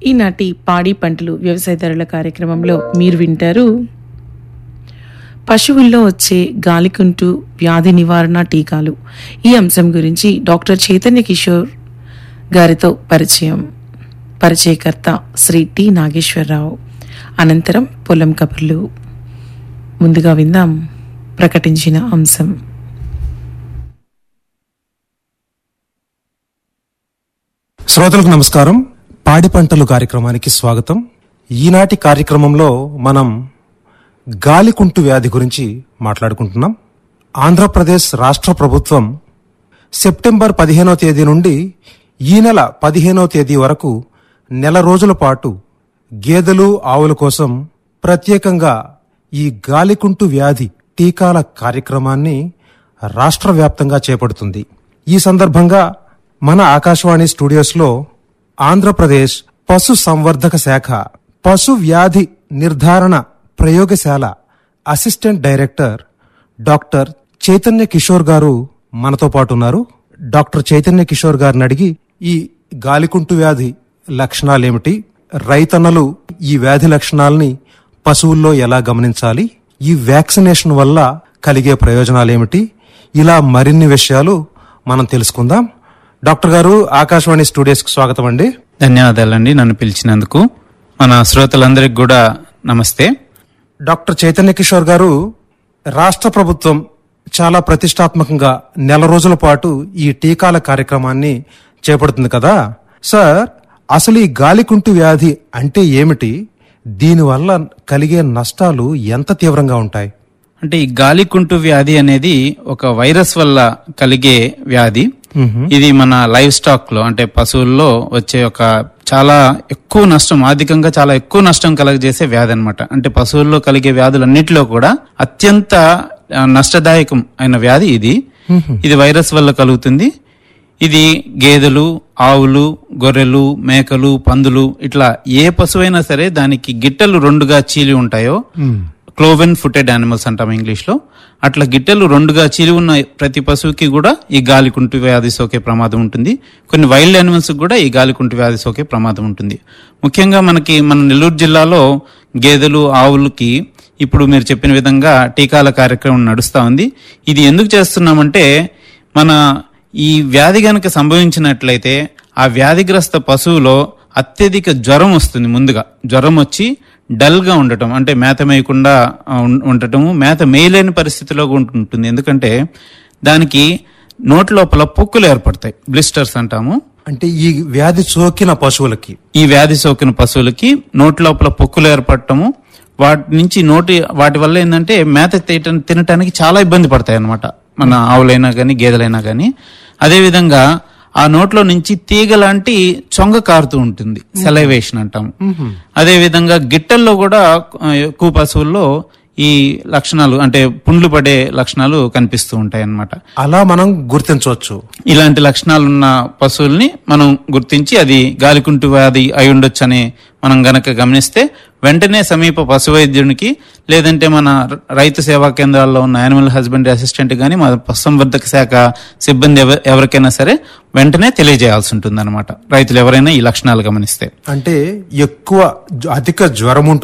ఈనాటి పాడి పంటలు వ్యవసాయదారుల కార్యక్రమంలో మీరు వింటారు పశువుల్లో వచ్చే గాలికుంటు వ్యాధి నివారణ టీకాలు. ఈ అంశం గురించి డాక్టర్ చైతన్య కిషోర్ గారితో పరిచయకర్త శ్రీ టి నాగేశ్వరరావు. అనంతరం పొలం కబుర్లు. ముందుగా విందాం ప్రకటించిన అంశం. శ్రోతలకు నమస్కారం. పాడి పంటలు కార్యక్రమానికి స్వాగతం. ఈనాటి కార్యక్రమంలో మనం గాలికుంటు వ్యాధి గురించి మాట్లాడుకుంటున్నాం. ఆంధ్రప్రదేశ్ రాష్ట్ర ప్రభుత్వం సెప్టెంబర్ 15వ తేదీ నుండి ఈ నెల 15వ తేదీ వరకు నెల రోజుల పాటు గేదెలు ఆవుల కోసం ప్రత్యేకంగా ఈ గాలికుంటు వ్యాధి టీకాల కార్యక్రమాన్ని రాష్ట్ర వ్యాప్తంగా చేపడుతుంది. ఈ సందర్భంగా మన ఆకాశవాణి స్టూడియోస్లో ఆంధ్రప్రదేశ్ పశు సంవర్ధక శాఖ పశు వ్యాధి నిర్ధారణ ప్రయోగశాల assistant director doctor Chaitanya Kishore గారు మనతో పాటు ఉన్నారు. డాక్టర్ చైతన్య కిషోర్ గారిని అడిగి ఈ గాలికుంటు వ్యాధి లక్షణాలేమిటి, రైతన్నలు ఈ వ్యాధి లక్షణాలని పశువుల్లో ఎలా గమనించాలి, ఈ వ్యాక్సినేషన్ వల్ల కలిగే ప్రయోజనాలేమిటి, ఇలా మరిన్ని విషయాలు మనం తెలుసుకుందాం. డాక్టర్ గారు, ఆకాశవాణి స్టూడియోస్ కి స్వాగతం అండి. ధన్యవాదాలండి నన్ను పిలిచినందుకు. మన శ్రోతలందరికీ కూడా నమస్తే. డాక్టర్ చైతన్య కిషోర్ గారు, రాష్ట్ర ప్రభుత్వం చాలా ప్రతిష్టాత్మకంగా నెల రోజుల పాటు ఈ టీకాల కార్యక్రమాన్ని చేపడుతుంది కదా సార్. అసలు ఈ గాలికుంటు వ్యాధి అంటే ఏమిటి, దీనివల్ల కలిగే నష్టాలు ఎంత తీవ్రంగా ఉంటాయి? అంటే ఈ గాలికుంటు వ్యాధి అనేది ఒక వైరస్ వల్ల కలిగే వ్యాధి. ఇది మన లైవ్ స్టాక్ లో అంటే పశువుల్లో వచ్చే ఒక చాలా ఎక్కువ నష్టం, ఆర్థికంగా చాలా ఎక్కువ నష్టం కలగజేసే వ్యాధి అన్నమాట. అంటే పశువుల్లో కలిగే వ్యాధులన్నిటిలో కూడా అత్యంత నష్టదాయకం అయిన వ్యాధి ఇది. ఇది వైరస్ వల్ల కలుగుతుంది. ఇది గేదెలు, ఆవులు, గొర్రెలు, మేకలు, పందులు ఇట్లా ఏ పశువైనా సరే దానికి గిట్టెలు రెండుగా చీలి ఉంటాయో, క్లోవెన్ ఫుటెడ్ యానిమల్స్ అంటాం ఇంగ్లీష్ లో, అట్లా గిట్టెలు రెండుగా చీలి ఉన్న ప్రతి పశువుకి కూడా ఈ గాలికుంటు వ్యాధి సోకే ప్రమాదం ఉంటుంది. కొన్ని వైల్డ్ యానిమల్స్ కూడా ఈ గాలికుంటు వ్యాధి సోకే ప్రమాదం ఉంటుంది. ముఖ్యంగా మన నెల్లూరు జిల్లాలో గేదెలు, ఆవులకి ఇప్పుడు మీరు చెప్పిన విధంగా టీకాల కార్యక్రమం నడుస్తా ఉంది. ఇది ఎందుకు చేస్తున్నామంటే, మన ఈ వ్యాధి గనక సంభవించినట్లయితే ఆ వ్యాధిగ్రస్త పశువులో అత్యధిక జ్వరం వస్తుంది. ముందుగా జ్వరం వచ్చి డల్ గా ఉండటం, అంటే మేత మేయకుండా ఉండటము, మేత మేయలేని పరిస్థితిలో ఉంటుంది. ఎందుకంటే దానికి నోటి లోపల పొక్కులు ఏర్పడతాయి, బ్లిస్టర్స్ అంటాము. అంటే ఈ వ్యాధి సోకిన పశువులకి నోటి లోపల పొక్కులు ఏర్పడటము, వాటి వల్ల ఏంటంటే మేత తినటానికి చాలా ఇబ్బంది పడతాయి అన్నమాట, మన ఆవులైనా గానీ గేదెలైనా గానీ. అదేవిధంగా ఆ నోట్లో నుంచి తీగ లాంటి చొంగ కారుతూ ఉంటుంది, సెలైవేషన్ అంటాము. అదే విధంగా గిట్టల్లో కూడా ఎక్కువ పశువుల్లో ఈ లక్షణాలు అంటే పుండ్లు పడే లక్షణాలు కనిపిస్తూ ఉంటాయి అన్నమాట. అలా మనం గుర్తించవచ్చు. ఇలాంటి లక్షణాలున్న పశువుల్ని మనం గుర్తించి అది గాలికుంటు వ్యాధి అయి ఉండొచ్చు అని మనం గనక గమనిస్తే వెంటనే సమీప పశు వైద్యునికి, లేదంటే మన రైతు సేవా కేంద్రాల్లో ఉన్న యానిమల్ హస్బెండరీ అసిస్టెంట్ గానీ మన పశుసంవర్ధక శాఖ సిబ్బంది ఎవరికైనా సరే వెంటనే తెలియజేయాల్సి ఉంటుంది అనమాట, రైతులు ఎవరైనా ఈ లక్షణాలు గమనిస్తే. అంటే అధిక జ్వరం ఉంటుంది,